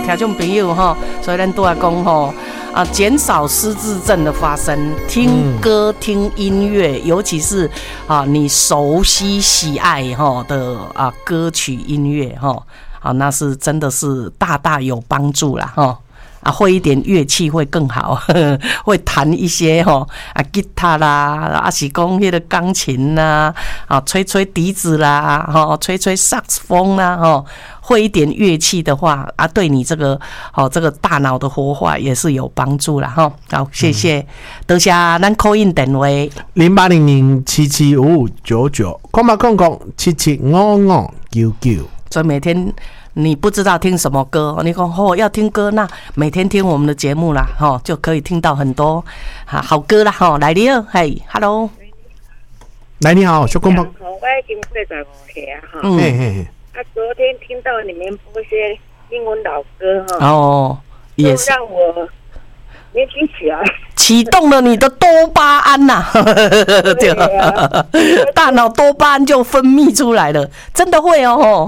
听众朋友哈，所以咱都要讲哈减少失智症的发生，听歌、听音乐，尤其是你熟悉、喜爱的歌曲音乐那是真的是大大有帮助啦会一点乐器会更好，会弹一些吉他啦，是讲那个钢琴啦，吹吹笛子啦，吹吹萨克斯风啦，会一点乐器的话对你这个大脑的活化也是有帮助啦好，谢谢，多谢咱 call in 电话 0800775599，0800775599。 所以每天你不知道听什么歌，你说要听歌，那每天听我们的节目啦就可以听到很多好歌啦来你好，嘿 ，Hello， 来你好，小公婆。 我已经45岁昨天听到你们播些英文老歌也是让我年轻起来， 启动了你的多巴胺呐对大脑多巴胺就分泌出来了，真的会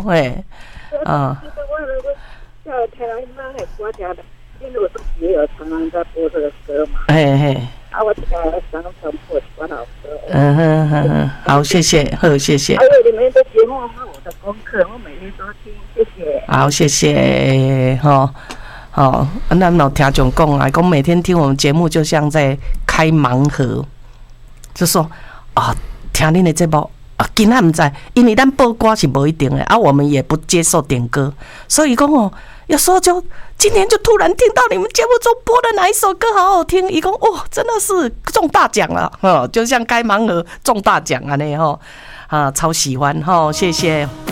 叫台湾妈还国家的，因为我自己也有常常在播这个歌嘛。我常常播一首老歌。 好，谢谢，好，谢谢。 还有你们的节目是我的功课，我每天都听，谢谢。 好，谢谢，咱老听众讲每天听我们节目就像在开盲盒，就说听恁的节目。今仔不知，因为咱播歌是不一定的我们也不接受点歌，所以讲有时候就今天就突然听到你们节目中播的哪一首歌好好听，伊讲真的是中大奖了就像开盲盒中大奖啊那超喜欢谢谢。